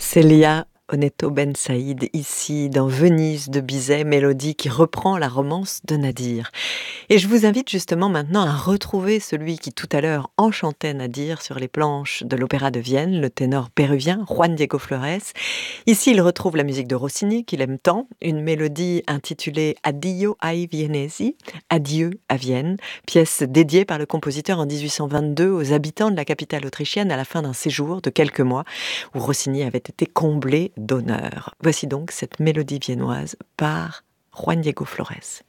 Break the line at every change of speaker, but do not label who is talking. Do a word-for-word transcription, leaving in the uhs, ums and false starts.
Célia Oneto Ben Saïd, ici dans Venise de Bizet, mélodie qui reprend la romance de Nadir. Et je vous invite justement maintenant à retrouver celui qui tout à l'heure enchantait Nadir sur les planches de l'Opéra de Vienne, le ténor péruvien Juan Diego Flores. Ici, il retrouve la musique de Rossini, qu'il aime tant, une mélodie intitulée Addio ai Viennesi, Adieu à Vienne, pièce dédiée par le compositeur en dix-huit cent vingt-deux aux habitants de la capitale autrichienne à la fin d'un séjour de quelques mois où Rossini avait été comblé d'honneur. Voici donc cette mélodie viennoise par Juan Diego Flores.